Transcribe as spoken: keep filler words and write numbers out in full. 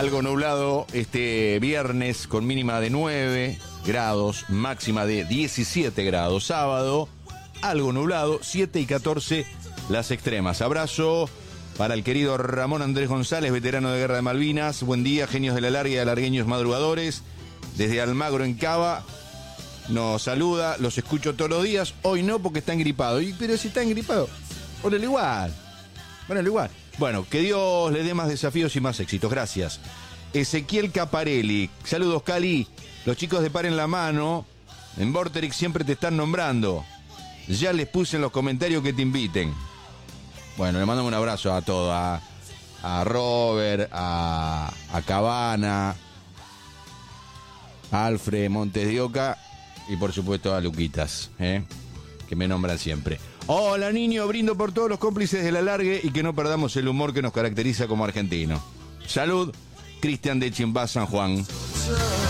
Algo nublado este viernes con mínima de nueve grados, máxima de diecisiete grados. Sábado, algo nublado, siete y catorce las extremas. Abrazo para el querido Ramón Andrés González, veterano de Guerra de Malvinas. Buen día, genios de la larga y alargueños madrugadores. Desde Almagro en Cava nos saluda, los escucho todos los días. Hoy no porque está engripado. Y, pero si está engripado, ponelo igual. Ponelo igual. Bueno, que Dios le dé más desafíos y más éxitos. Gracias. Ezequiel Caparelli. Saludos, Cali. Los chicos de Par en la Mano en Vorterix siempre te están nombrando. Ya les puse en los comentarios que te inviten. Bueno, le mandamos un abrazo a todos. A, a Robert, a, a Cabana, a Alfred Montes de Oca y por supuesto a Luquitas, ¿eh? Que me nombran siempre. Hola, niño, brindo por todos los cómplices del alargue y que no perdamos el humor que nos caracteriza como argentino. Salud, Cristian de Chimbá, San Juan.